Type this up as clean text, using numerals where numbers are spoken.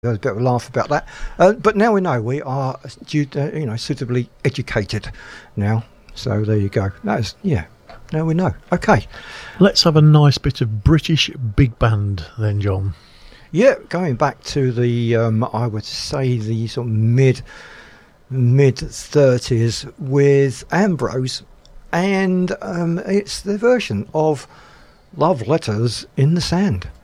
There was a bit of a laugh about that. But now we know we are suitably educated now. So there you go. Now we know. Okay. Let's have a nice bit of British big band then, John. Yeah, going back to the, I would say the sort of mid 30s with Ambrose, and it's the version of Love Letters in the Sand.